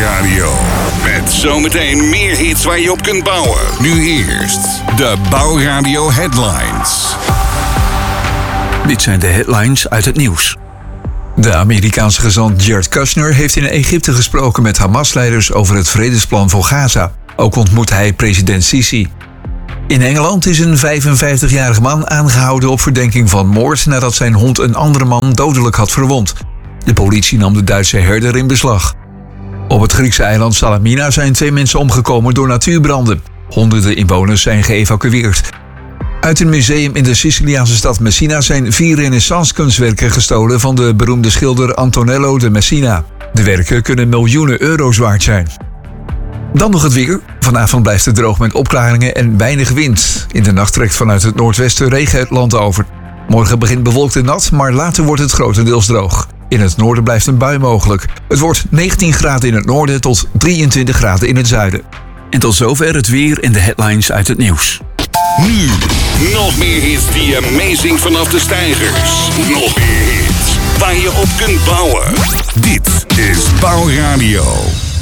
Bouwradio. Met zometeen meer hits waar je op kunt bouwen. Nu eerst de Bouwradio Headlines. Dit zijn de headlines uit het nieuws. De Amerikaanse gezant Jared Kushner heeft in Egypte gesproken met Hamas-leiders over het vredesplan voor Gaza. Ook ontmoet hij president Sisi. In Engeland is een 55-jarige man aangehouden op verdenking van moord nadat zijn hond een andere man dodelijk had verwond. De politie nam de Duitse herder in beslag. Op het Griekse eiland Salamina zijn 2 mensen omgekomen door natuurbranden. Honderden inwoners zijn geëvacueerd. Uit een museum in de Siciliaanse stad Messina zijn 4 renaissance-kunstwerken gestolen van de beroemde schilder Antonello de Messina. De werken kunnen miljoenen euro's waard zijn. Dan nog het weer. Vanavond blijft het droog met opklaringen en weinig wind. In de nacht trekt vanuit het noordwesten regen het land over. Morgen begint bewolkt en nat, maar later wordt het grotendeels droog. In het noorden blijft een bui mogelijk. Het wordt 19 graden in het noorden tot 23 graden in het zuiden. En tot zover het weer en de headlines uit het nieuws. Nu, nog meer hits die amazing vanaf de steigers. Nog meer hits waar je op kunt bouwen. Dit is Bouwradio.